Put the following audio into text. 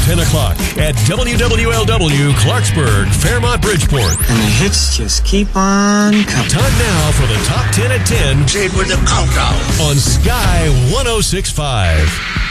10 o'clock at WWLW Clarksburg, Fairmont, Bridgeport. And the hits just keep on coming. Time now for the Top 10 at 10. Say it with a countdown. On Sky 106.5.